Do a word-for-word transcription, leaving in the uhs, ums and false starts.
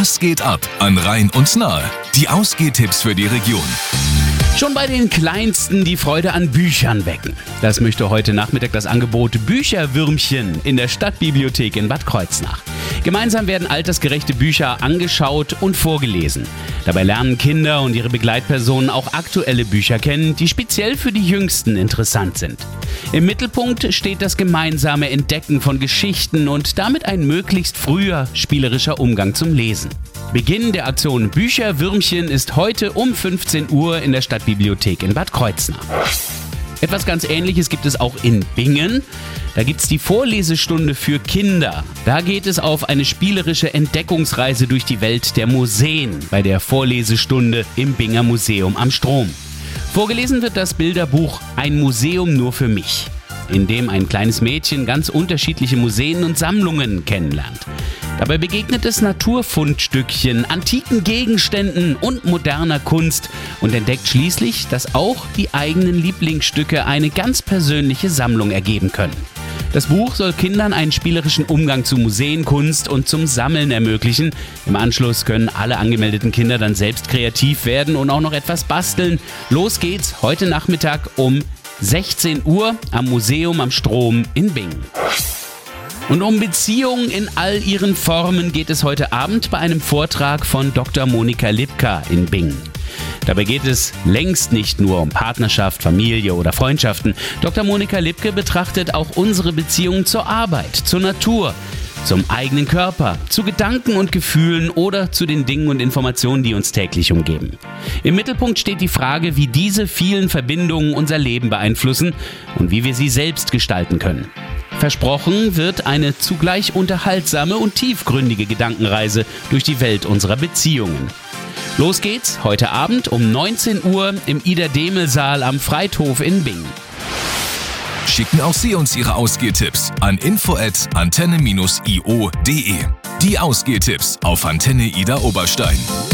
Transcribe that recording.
Was geht ab an Rhein und Nahe? Die Ausgehtipps für die Region. Schon bei den Kleinsten die Freude an Büchern wecken. Das möchte heute Nachmittag das Angebot Bücherwürmchen in der Stadtbibliothek in Bad Kreuznach. Gemeinsam werden altersgerechte Bücher angeschaut und vorgelesen. Dabei lernen Kinder und ihre Begleitpersonen auch aktuelle Bücher kennen, die speziell für die Jüngsten interessant sind. Im Mittelpunkt steht das gemeinsame Entdecken von Geschichten und damit ein möglichst früher spielerischer Umgang zum Lesen. Beginn der Aktion Bücherwürmchen ist heute um fünfzehn Uhr in der Stadtbibliothek in Bad Kreuznach. Etwas ganz Ähnliches gibt es auch in Bingen. Da gibt es die Vorlesestunde für Kinder. Da geht es auf eine spielerische Entdeckungsreise durch die Welt der Museen bei der Vorlesestunde im Binger Museum am Strom. Vorgelesen wird das Bilderbuch Ein Museum nur für mich, in dem ein kleines Mädchen ganz unterschiedliche Museen und Sammlungen kennenlernt. Dabei begegnet es Naturfundstückchen, antiken Gegenständen und moderner Kunst und entdeckt schließlich, dass auch die eigenen Lieblingsstücke eine ganz persönliche Sammlung ergeben können. Das Buch soll Kindern einen spielerischen Umgang zu Museen, Kunst und zum Sammeln ermöglichen. Im Anschluss können alle angemeldeten Kinder dann selbst kreativ werden und auch noch etwas basteln. Los geht's heute Nachmittag um sechzehn Uhr am Museum am Strom in Bingen. Und um Beziehungen in all ihren Formen geht es heute Abend bei einem Vortrag von Doktor Monika Lipka in Bingen. Dabei geht es längst nicht nur um Partnerschaft, Familie oder Freundschaften. Doktor Monika Lipke betrachtet auch unsere Beziehungen zur Arbeit, zur Natur, zum eigenen Körper, zu Gedanken und Gefühlen oder zu den Dingen und Informationen, die uns täglich umgeben. Im Mittelpunkt steht die Frage, wie diese vielen Verbindungen unser Leben beeinflussen und wie wir sie selbst gestalten können. Versprochen wird eine zugleich unterhaltsame und tiefgründige Gedankenreise durch die Welt unserer Beziehungen. Los geht's heute Abend um neunzehn Uhr im Ida-Demel-Saal am Freithof in Bingen. Schicken auch Sie uns Ihre Ausgehtipps an info at antenne dash i o punkt de. Die Ausgehtipps auf Antenne Ida Oberstein.